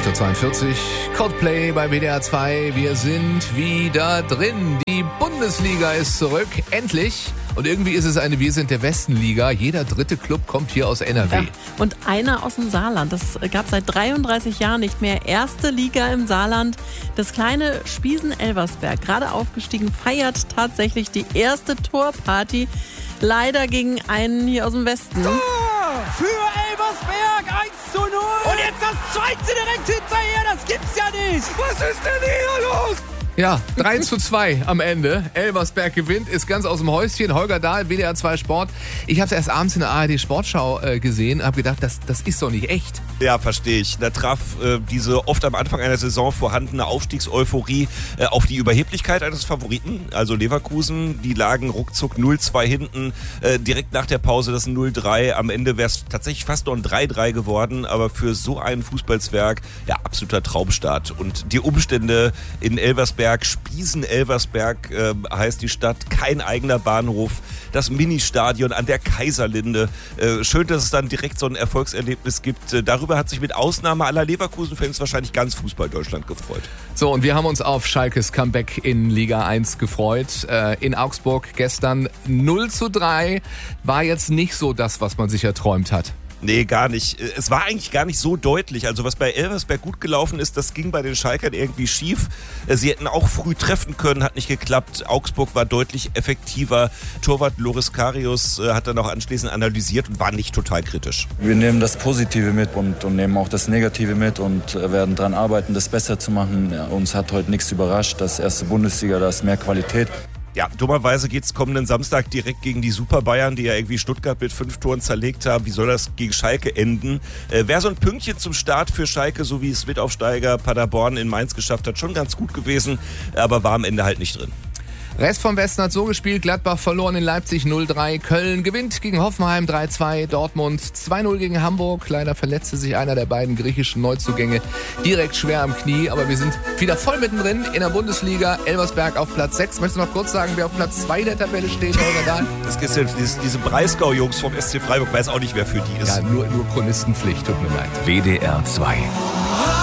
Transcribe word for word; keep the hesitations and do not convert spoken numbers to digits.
Uhr zweiundvierzig, Coldplay bei W D R zwei. Wir sind wieder drin. Die Bundesliga ist zurück, endlich. Und irgendwie ist es eine Wir sind der Westen-Liga. Jeder dritte Club kommt hier aus N R W. Ja, und einer aus dem Saarland. Das gab seit dreiunddreißig Jahren nicht mehr. Erste Liga im Saarland. Das kleine Spiesen-Elversberg, gerade aufgestiegen, feiert tatsächlich die erste Torparty. Leider gegen einen hier aus dem Westen. Tor für Elversberg, eins zu null. Und jetzt das zweite direkt hinterher, das gibt's ja nicht. Was ist denn hier los? Ja, drei zu zwei am Ende. Elversberg gewinnt, ist ganz aus dem Häuschen. Holger Dahl, W D R zwei Sport. Ich habe es erst abends in der A R D Sportschau äh, gesehen, habe gedacht, das, das ist doch nicht echt. Ja, verstehe ich. Da traf äh, diese oft am Anfang einer Saison vorhandene Aufstiegseuphorie äh, auf die Überheblichkeit eines Favoriten, also Leverkusen. Die lagen ruckzuck null zwei hinten, äh, direkt nach der Pause das null drei. Am Ende wäre es tatsächlich fast noch ein drei drei geworden, aber für so einen Fußballzwerg, ja, absoluter Traumstart. Und die Umstände in Elversberg, Spiesen-Elversberg äh, heißt die Stadt, kein eigener Bahnhof, das Ministadion an der Kaiserlinde. Äh, schön, dass es dann direkt so ein Erfolgserlebnis gibt. Äh, darüber hat sich mit Ausnahme aller Leverkusen-Fans wahrscheinlich ganz Fußball-Deutschland gefreut. So, und wir haben uns auf Schalkes Comeback in Liga eins gefreut. Äh, in Augsburg gestern null zu drei. War jetzt nicht so das, was man sich erträumt hat. Nee, gar nicht. Es war eigentlich gar nicht so deutlich. Also was bei Elversberg gut gelaufen ist, das ging bei den Schalkern irgendwie schief. Sie hätten auch früh treffen können, hat nicht geklappt. Augsburg war deutlich effektiver. Torwart Loris Karius hat dann auch anschließend analysiert und war nicht total kritisch. Wir nehmen das Positive mit und, und nehmen auch das Negative mit und werden daran arbeiten, das besser zu machen. Ja, uns hat heute nichts überrascht. Das erste Bundesliga, da ist mehr Qualität. Ja, dummerweise geht es kommenden Samstag direkt gegen die Super Bayern, die ja irgendwie Stuttgart mit fünf Toren zerlegt haben. Wie soll das gegen Schalke enden? Äh, Wäre so ein Pünktchen zum Start für Schalke, so wie es Mitaufsteiger Paderborn in Mainz geschafft hat, schon ganz gut gewesen, aber war am Ende halt nicht drin. Rest vom Westen hat so gespielt, Gladbach verloren in Leipzig null drei, Köln gewinnt gegen Hoffenheim drei zwei, Dortmund zwei null gegen Hamburg. Leider verletzte sich einer der beiden griechischen Neuzugänge direkt schwer am Knie, aber wir sind wieder voll mittendrin in der Bundesliga. Elversberg auf Platz sechs. Möchtest du noch kurz sagen, wer auf Platz zwei der Tabelle steht, Holger Dahl? Das ist ja diese, diese Breisgau-Jungs vom S C Freiburg, weiß auch nicht, wer für die ist. Ja, nur, nur Chronistenpflicht, tut mir leid. W D R zwei.